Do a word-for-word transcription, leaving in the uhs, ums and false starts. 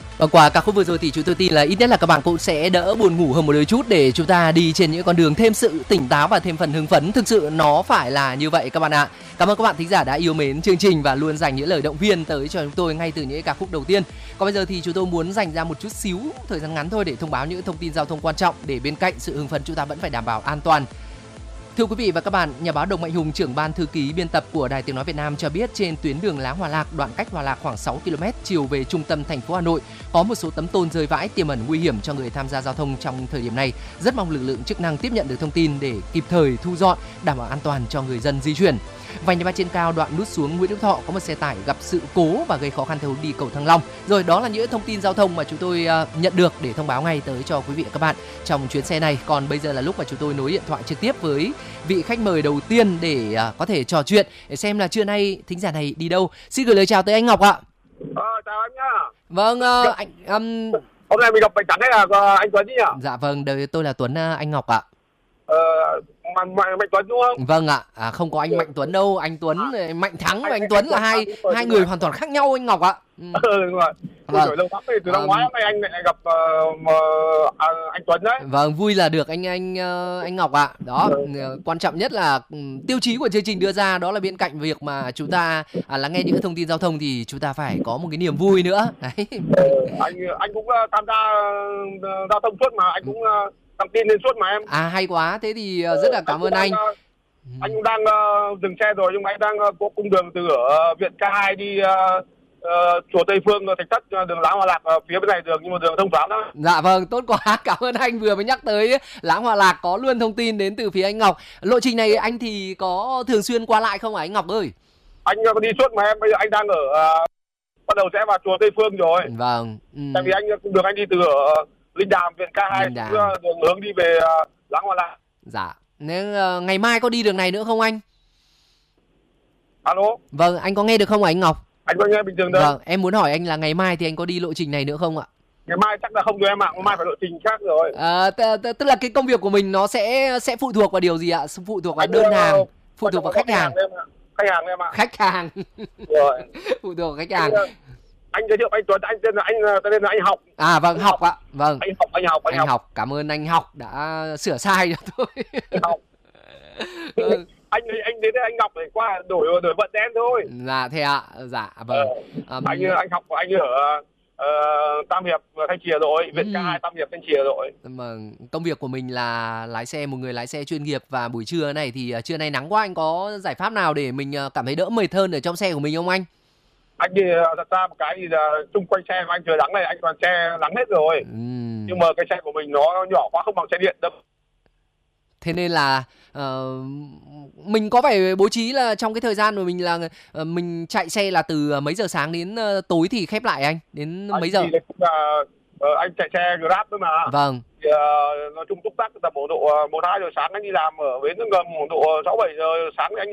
Và qua ca khúc vừa rồi thì chúng tôi tin là ít nhất là các bạn cũng sẽ đỡ buồn ngủ hơn một đôi chút để chúng ta đi trên những con đường thêm sự tỉnh táo và thêm phần hưng phấn. Thực sự nó phải là như vậy các bạn ạ. Cảm ơn các bạn thính giả đã yêu mến chương trình và luôn dành những lời động viên tới cho chúng tôi ngay từ những ca khúc đầu tiên. Còn bây giờ thì chúng tôi muốn dành ra một chút xíu thời gian ngắn thôi để thông báo những thông tin giao thông quan trọng, để bên cạnh sự hưng phấn chúng ta vẫn phải đảm bảo an toàn. Thưa quý vị và các bạn, nhà báo Đồng Mạnh Hùng, trưởng ban thư ký biên tập của Đài Tiếng nói Việt Nam cho biết trên tuyến đường Láng Hòa Lạc, đoạn cách Hòa Lạc khoảng sáu ki lô mét chiều về trung tâm thành phố Hà Nội có một số tấm tôn rơi vãi tiềm ẩn nguy hiểm cho người tham gia giao thông trong thời điểm này. Rất mong lực lượng chức năng tiếp nhận được thông tin để kịp thời thu dọn, đảm bảo an toàn cho người dân di chuyển. Vành đai ba trên cao đoạn nút xuống Nguyễn Đức Thọ có một xe tải gặp sự cố và gây khó khăn theo hướng đi cầu Thăng Long. Rồi, đó là những thông tin giao thông mà chúng tôi uh, nhận được để thông báo ngay tới cho quý vị và các bạn trong chuyến xe này. Còn bây giờ là lúc mà chúng tôi nối điện thoại trực tiếp với vị khách mời đầu tiên để uh, có thể trò chuyện, để xem là trưa nay thính giả này đi đâu. Xin gửi lời chào tới anh Ngọc ạ. Ờ, chào anh nhá. Vâng, uh, anh um... hôm nay mình gặp Bạch Trắng hay là uh, anh Tuấn chứ nhỉ? Dạ vâng, đời tôi là Tuấn, uh, anh Ngọc ạ. Ờ, Mạnh, Mạnh, Mạnh Tuấn đúng không? Vâng ạ, à, không có anh Mạnh Tuấn đâu, anh Tuấn, à, Mạnh Thắng và anh, anh Tuấn anh, là hai Tuấn, hai người hoàn toàn khác nhau anh Ngọc ạ. Ừ, ừ đúng rồi. Vâng. Rồi lâu lắm thì từ năm um, ngoái hôm nay anh lại gặp uh, uh, anh Tuấn đấy. Vâng, vui là được anh anh uh, anh Ngọc ạ. Đó, ừ. Quan trọng nhất là um, tiêu chí của chương trình đưa ra đó là bên cạnh việc mà chúng ta à, lắng nghe những thông tin giao thông thì chúng ta phải có một cái niềm vui nữa. Đấy. Ừ, anh anh cũng uh, tham gia uh, giao thông suốt mà anh cũng uh, đăng tin lên suốt mà em. À hay quá, thế thì uh, rất là cảm ơn anh. Đang, uh, anh cũng đang uh, dừng xe rồi nhưng mà anh đang uh, có cung đường từ ở uh, viện K hai đi uh, Uh, chùa Tây Phương, Thạch Thất, đường Láng Hòa Lạc, uh, phía bên này đường nhưng mà đường thông thoáng đó. Dạ vâng, tốt quá, cảm ơn anh vừa mới nhắc tới Láng Hòa Lạc có luôn thông tin đến từ phía anh Ngọc. Lộ trình này anh thì có thường xuyên qua lại không hả anh Ngọc ơi? Anh uh, đi suốt mà em, bây giờ anh đang ở uh, bắt đầu sẽ vào chùa Tây Phương rồi. Vâng. Ừ. Tại vì anh đường anh đi từ ở Linh Đàm, viện K hai đường hướng đi về uh, Láng Hòa Lạc. Dạ. Nếu uh, ngày mai có đi đường này nữa không anh? Alo. Vâng, anh có nghe được không hả anh Ngọc? Anh có nghe bình thường đâu. Vâng, em muốn hỏi anh là ngày mai thì anh có đi lộ trình này nữa không ạ? Ngày mai chắc là không được em ạ, ngày mai phải lộ trình khác rồi. À, t- t- tức là cái công việc của mình nó sẽ sẽ phụ thuộc vào điều gì ạ? Phụ thuộc vào anh đơn hàng, phụ thuộc vào khách hàng. Khách hàng em ạ. Khách hàng. Rồi. Phụ thuộc vào khách hàng. Anh giới thiệu anh Tuấn, anh tên là anh tên là anh Học. À vâng, Học ạ. Vâng. Anh Học, anh Học, anh, anh học. học. Cảm ơn anh Học đã sửa sai cho tôi. Anh Học. Ừ. anh anh đến đây anh Ngọc để qua đổi đổi vận đen thôi. Dạ thế ạ. Dạ vâng. Ờ, um... anh anh học của anh ở uh, Tam Hiệp Thanh Trì rồi, viện ừ. K hai Tam Hiệp Thanh Trì rồi. Vâng, công việc của mình là lái xe, một người lái xe chuyên nghiệp, và buổi trưa này thì trưa nay nắng quá, anh có giải pháp nào để mình cảm thấy đỡ mệt hơn ở trong xe của mình không anh? Anh thì thật ra một cái thì là xung quanh xe mà anh chờ nắng này anh toàn xe nắng hết rồi. Ừ. Nhưng mà cái xe của mình nó nhỏ quá, không bằng xe điện đâu. Thế nên là uh, mình có phải bố trí là trong cái thời gian mà mình là uh, mình chạy xe là từ mấy giờ sáng đến uh, tối thì khép lại anh? Đến anh mấy giờ? Thì là, uh, anh chạy xe Grab thôi mà. Vâng. Thì, uh, nói chung túc tắc tầm một độ một hai giờ sáng anh đi làm ở bến ngầm, một độ sáu bảy giờ sáng anh